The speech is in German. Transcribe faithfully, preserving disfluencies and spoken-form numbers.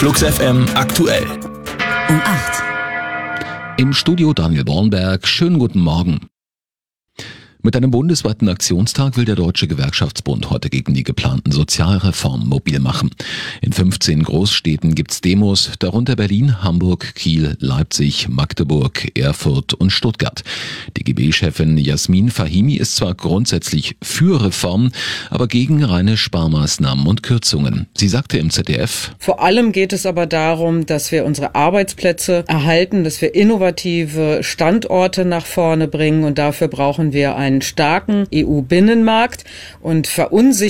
Flux F M aktuell. Um acht. Im Studio Daniel Bornberg. Schönen guten Morgen. Mit einem bundesweiten Aktionstag will der Deutsche Gewerkschaftsbund heute gegen die geplanten Sozialreformen mobil machen. In fünfzehn Großstädten gibt's Demos, darunter Berlin, Hamburg, Kiel, Leipzig, Magdeburg, Erfurt und Stuttgart. D G B-Chefin Jasmin Fahimi ist zwar grundsätzlich für Reformen, aber gegen reine Sparmaßnahmen und Kürzungen. Sie sagte im Z D F: Vor allem geht es aber darum, dass wir unsere Arbeitsplätze erhalten, dass wir innovative Standorte nach vorne bringen, und dafür brauchen wir ein einen starken E U-Binnenmarkt, und verunsichern